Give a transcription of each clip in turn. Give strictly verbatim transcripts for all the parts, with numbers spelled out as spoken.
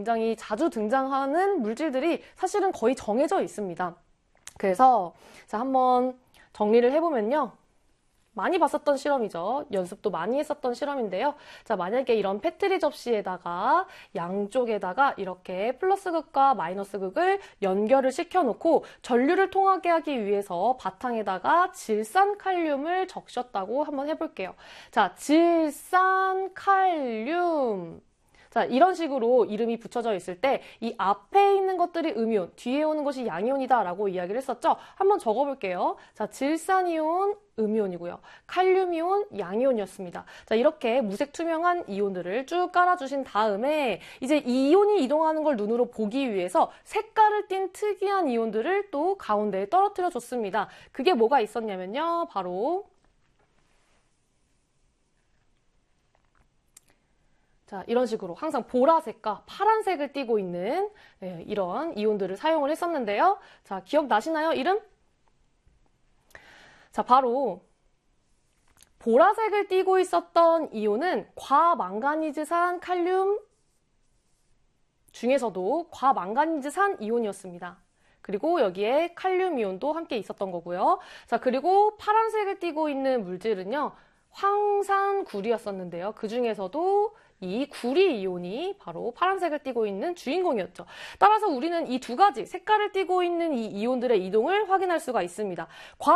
굉장히 자주 등장하는 물질들이 사실은 거의 정해져 있습니다. 그래서 자, 한번 정리를 해보면요. 많이 봤었던 실험이죠. 연습도 많이 했었던 실험인데요. 자, 만약에 이런 페트리 접시에다가 양쪽에다가 이렇게 플러스 극과 마이너스 극을 연결을 시켜놓고 전류를 통하게 하기 위해서 바탕에다가 질산칼륨을 적셨다고 한번 해볼게요. 자, 질산칼륨. 자, 이런 식으로 이름이 붙여져 있을 때 이 앞에 있는 것들이 음이온, 뒤에 오는 것이 양이온이다 라고 이야기를 했었죠. 한번 적어볼게요. 자, 질산이온, 음이온이고요. 칼륨이온, 양이온이었습니다. 자, 이렇게 무색 투명한 이온들을 쭉 깔아주신 다음에 이제 이 이온이 이동하는 걸 눈으로 보기 위해서 색깔을 띤 특이한 이온들을 또 가운데에 떨어뜨려 줬습니다. 그게 뭐가 있었냐면요. 바로 자, 이런 식으로 항상 보라색과 파란색을 띠고 있는 네, 이런 이온들을 사용을 했었는데요. 자, 기억나시나요? 이름? 자, 바로 보라색을 띠고 있었던 이온은 과망가니즈산 칼륨 중에서도 과망가니즈산 이온이었습니다. 그리고 여기에 칼륨 이온도 함께 있었던 거고요. 자, 그리고 파란색을 띠고 있는 물질은요. 황산구리였었는데요. 그 중에서도 이 구리 이온이 바로 파란색을 띠고 있는 주인공이었죠. 따라서 우리는 이 두 가지 색깔을 띠고 있는 이 이온들의 이동을 확인할 수가 있습니다.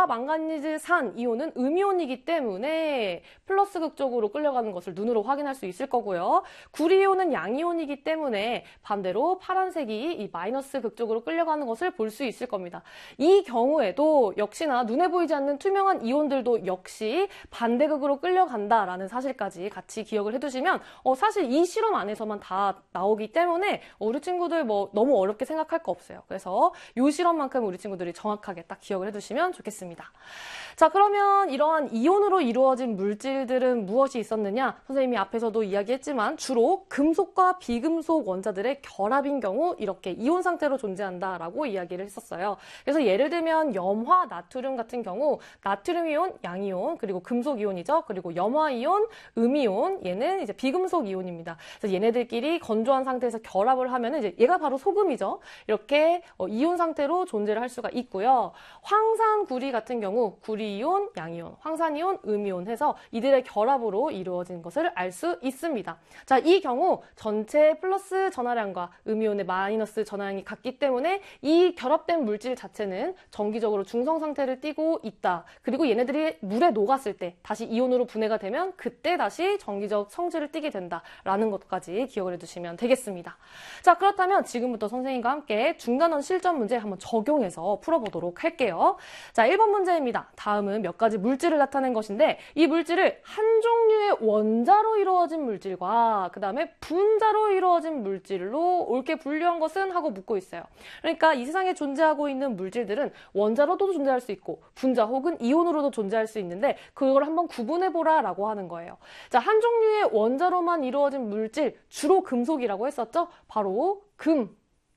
과망가니즈산 이온은 음이온이기 때문에 플러스 극 쪽으로 끌려가는 것을 눈으로 확인할 수 있을 거고요. 구리 이온은 양이온이기 때문에 반대로 파란색이 이 마이너스 극 쪽으로 끌려가는 것을 볼 수 있을 겁니다. 이 경우에도 역시나 눈에 보이지 않는 투명한 이온들도 역시 반대극으로 끌려간다라는 사실까지 같이 기억을 해두시면 어, 사실 이 실험 안에서만 다 나오기 때문에 우리 친구들 뭐 너무 어렵게 생각할 거 없어요. 그래서 이 실험만큼 우리 친구들이 정확하게 딱 기억을 해두시면 좋겠습니다. 자, 그러면 이러한 이온으로 이루어진 물질들은 무엇이 있었느냐? 선생님이 앞에서도 이야기했지만 주로 금속과 비금속 원자들의 결합인 경우 이렇게 이온 상태로 존재한다라고 이야기를 했었어요. 그래서 예를 들면 염화 나트륨 같은 경우 나트륨 이온, 양이온, 그리고 금속 이온이죠. 그리고 염화 이온, 음이온, 얘는 이제 비금속 이온입니다. 그래서 얘네들끼리 건조한 상태에서 결합을 하면 이제 얘가 바로 소금이죠. 이렇게 이온 상태로 존재를 할 수가 있고요. 황산구리 같은 경우 구리이온, 양이온, 황산이온, 음이온 해서 이들의 결합으로 이루어진 것을 알 수 있습니다. 자, 이 경우 전체 플러스 전하량과 음이온의 마이너스 전하량이 같기 때문에 이 결합된 물질 자체는 정기적으로 중성 상태를 띠고 있다. 그리고 얘네들이 물에 녹았을 때 다시 이온으로 분해가 되면 그때 다시 정기적 성질을 띠게 된다라는 것까지 기억을 해두시면 되겠습니다. 자, 그렇다면 지금부터 선생님과 함께 중간원 실전 문제 한번 적용해서 풀어보도록 할게요. 자, 일 번 문제입니다. 다음은 몇 가지 물질을 나타낸 것인데 이 물질을 한 종류의 원자로 이루어진 물질과 그 다음에 분자로 이루어진 물질로 옳게 분류한 것은 하고 묻고 있어요. 그러니까 이 세상에 존재하고 있는 물질들은 원자로도 존재할 수 있고 분자 혹은 이온으로도 존재할 수 있는데 그걸 한번 구분해보라 라고 하는 거예요. 자, 한 종류의 원자로만 이루어진 물질, 주로 금속이라고 했었죠? 바로 금.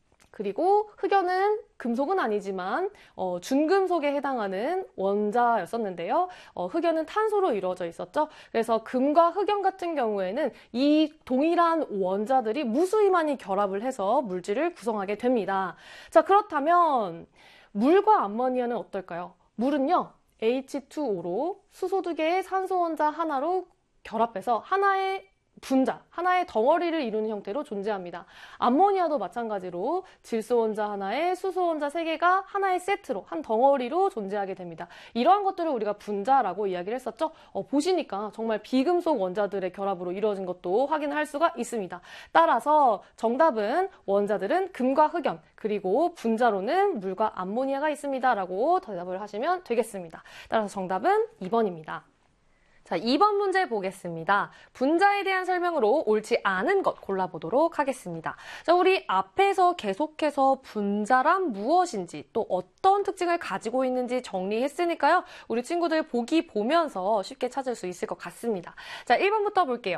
그리고 흑연은 금속은 아니지만 어, 준금속에 해당하는 원자였었는데요. 어, 흑연은 탄소로 이루어져 있었죠. 그래서 금과 흑연 같은 경우에는 이 동일한 원자들이 무수히 많이 결합을 해서 물질을 구성하게 됩니다. 자, 그렇다면 물과 암모니아는 어떨까요? 물은요, 에이치 투 오로 수소 두 개의 산소 원자 하나로 결합해서 하나의 분자, 하나의 덩어리를 이루는 형태로 존재합니다. 암모니아도 마찬가지로 질소 원자 하나에 수소 원자 세 개가 하나의 세트로, 한 덩어리로 존재하게 됩니다. 이러한 것들을 우리가 분자라고 이야기를 했었죠. 어, 보시니까 정말 비금속 원자들의 결합으로 이루어진 것도 확인할 수가 있습니다. 따라서 정답은 원자들은 금과 흑연, 그리고 분자로는 물과 암모니아가 있습니다. 라고 대답을 하시면 되겠습니다. 따라서 정답은 이 번입니다. 자, 이 번 문제 보겠습니다. 분자에 대한 설명으로 옳지 않은 것 골라보도록 하겠습니다. 자, 우리 앞에서 계속해서 분자란 무엇인지 또 어떤 특징을 가지고 있는지 정리했으니까요. 우리 친구들 보기 보면서 쉽게 찾을 수 있을 것 같습니다. 자, 일 번부터 볼게요.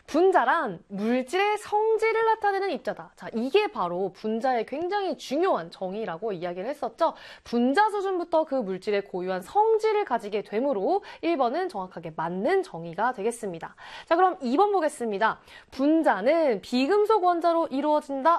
분자란 물질의 성질을 나타내는 입자다. 자, 이게 바로 분자의 굉장히 중요한 정의라고 이야기를 했었죠. 분자 수준부터 그 물질의 고유한 성질을 가지게 되므로 일 번은 정확하게 맞는 정의가 되겠습니다. 자, 그럼 이 번 보겠습니다. 분자는 비금속 원자로 이루어진다.